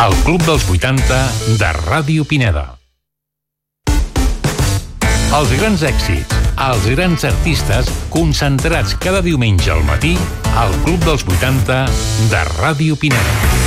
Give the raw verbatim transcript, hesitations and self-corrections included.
El Club dels vuitanta de Ràdio Pineda. Els grans èxits, els grans artistes, concentrats cada diumenge al matí al Club dels vuitanta de Ràdio Pineda.